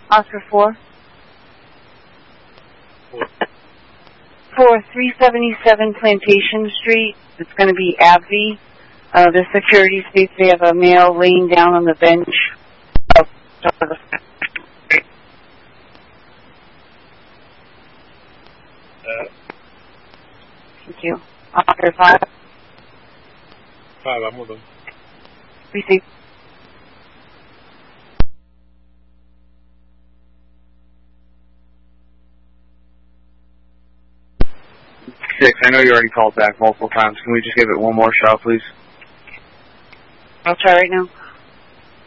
Oscar 4. 377 Plantation Street. It's going to be AbbVie. The security states they have a male laying down on the bench. Thank you. Oscar 5. 5, vamos dos. Receive. 6, I know you already called back multiple times. Can we just give it one more shot, please? I'll try right now.